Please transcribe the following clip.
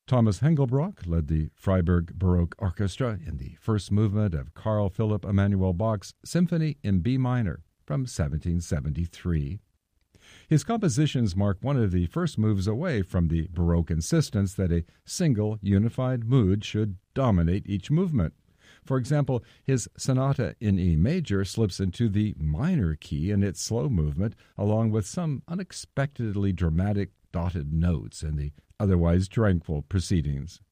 Thomas Hengelbrock led the Freiburg Baroque Orchestra in the first movement of Carl Philipp Emanuel Bach's Symphony in B minor from 1773. His compositions mark one of the first moves away from the Baroque insistence that a single, unified mood should dominate each movement. For example, his Sonata in E major slips into the minor key in its slow movement, along with some unexpectedly dramatic dotted notes in the otherwise tranquil proceedings.